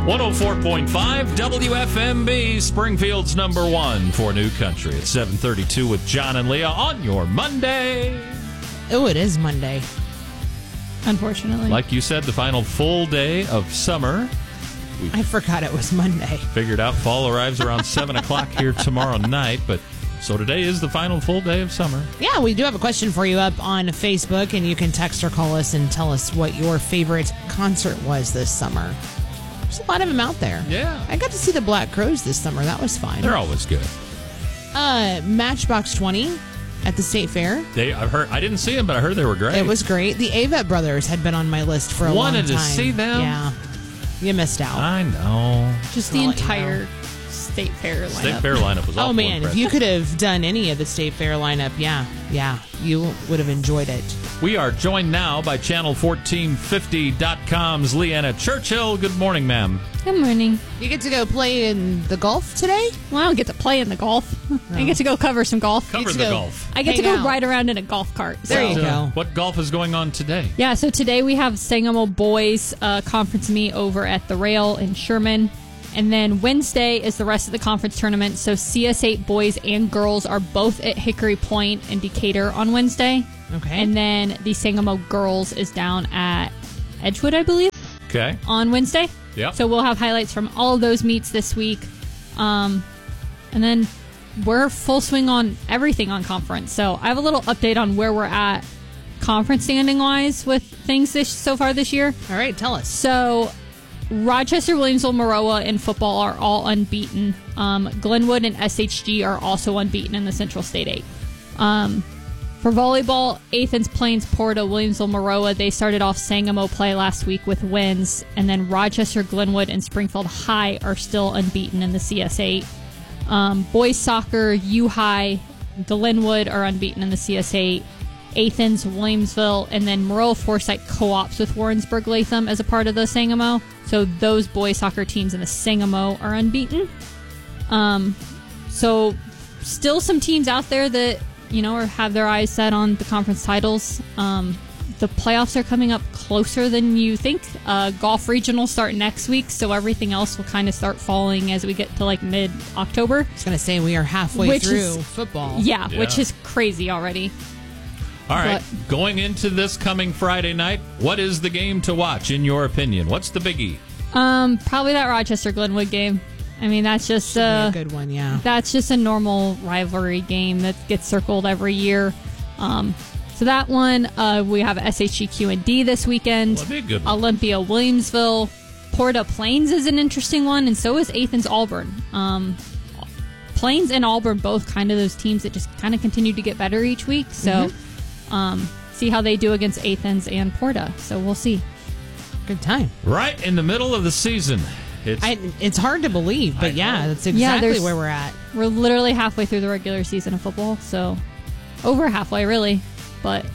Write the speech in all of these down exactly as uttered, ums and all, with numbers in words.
one oh four point five W F M B, Springfield's number one for New Country. It's seven thirty-two with John and Leah on your Monday. Oh, it is Monday. Unfortunately. Like you said, the final full day of summer. We I forgot it was Monday. figured out fall arrives around seven o'clock here tomorrow night, but so today is the final full day of summer. Yeah, we do have a question for you up on Facebook, and you can text or call us and tell us what your favorite concert was this summer. There's a lot of them out there. Yeah. I got to see the Black Crowes this summer. That was fun. They're always good. Uh, Matchbox twenty at the State Fair. They, I heard, I didn't see them, but I heard they were great. It was great. The Avett Brothers had been on my list for a Wanted long time. to see them? Yeah. You missed out. I know. Just I'll the let you entire State Fair lineup. State Fair lineup was awful Oh, man. If impressive. you could have done any of the State Fair lineup, yeah, yeah, you would have enjoyed it. We are joined now by channel fourteen fifty dot com's Leanna Churchill. Good morning, ma'am. Good morning. You get to go play in the golf today? Well, I don't get to play in the golf. I get to go cover some golf. Cover to the go- golf. I get to Hang go out. ride around in a golf cart. There so- you go. What golf is going on today? Yeah, so today we have Sangamo Boys uh, conference meet over at the Rail in Sherman. And then Wednesday is the rest of the conference tournament. So C S eight boys and girls are both at Hickory Point and Decatur on Wednesday. Okay. And then the Sangamo girls is down at Edgewood, I believe, Okay. on Wednesday. Yep. So we'll have highlights from all of those meets this week. Um, and then we're full swing on everything on conference. So I have a little update on where we're at conference standing wise with things this so far this year. All right, tell us. So Rochester, Williamsville, Maroa in football are all unbeaten. Um, Glenwood and S H G are also unbeaten in the Central State eight. Um, for volleyball, Athens, Plains, Porta, Williamsville, Maroa, they started off Sangamo play last week with wins. And then Rochester, Glenwood, and Springfield High are still unbeaten in the C S eight. Um, boys soccer, U High, Glenwood are unbeaten in the C S eight. Athens, Williamsville, and then Maroa Foresight co-ops with Warrensburg Latham as a part of the Sangamo. So those boys soccer teams in the Sangamo are unbeaten. Um, so still some teams out there that, you know, are, have their eyes set on the conference titles. Um, the playoffs are coming up closer than you think. Uh, golf regionals start next week, so everything else will kind of start falling as we get to like mid-October. I was going to say we are halfway Which through is- football. Yeah, Yeah. which is crazy already. All right. But- Going into this coming Friday night, what is the game to watch, in your opinion? What's the biggie? Um, probably that Rochester Glenwood game. I mean, that's just Be a uh, good one, yeah. that's just a normal rivalry game that gets circled every year. Um, so that one, uh, we have S H G Q and D this weekend. Well, that'd be a good one. Olympia Williamsville, Porta Plains is an interesting one, and so is Athens Auburn. Um, Plains and Auburn both kind of those teams that just kind of continue to get better each week. So, um, see how they do against Athens and Porta. So we'll see. Good time. Right in the middle of the season. It's I, it's hard to believe, but I yeah, know. that's Yeah, exactly there's- where we're at. We're literally halfway through the regular season of football, so over halfway, really. But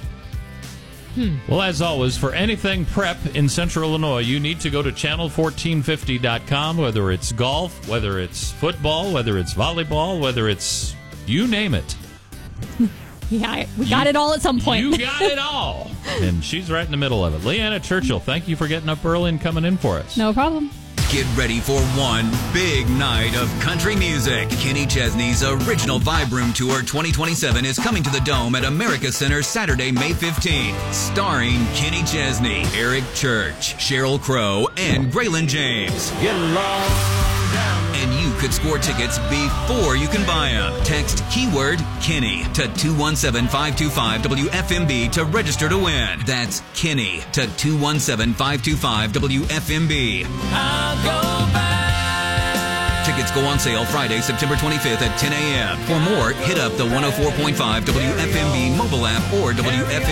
Well, as always, for anything prep in Central Illinois, you need to go to channel fourteen fifty dot com, whether it's golf, whether it's football, whether it's volleyball, whether it's you name it. yeah, I- we got it all at some point. You got it all. And she's right in the middle of it. Leanna Churchill, thank you for getting up early and coming in for us. No problem. Get ready for one big night of country music. Kenny Chesney's original Vibe Room Tour twenty twenty-seven is coming to the Dome at America Center Saturday, May fifteenth. Starring Kenny Chesney, Eric Church, Sheryl Crow, and Graylin James. Get along down. And you could score tickets before you can buy them. Text keyword Kenny to two one seven, five two five, W F M B to register to win. That's Kenny to two one seven, five two five, W F M B. I'll go back. Tickets go on sale Friday, September twenty-fifth at ten a.m. For more, hit up the one oh four point five W F M B mobile app or W F M B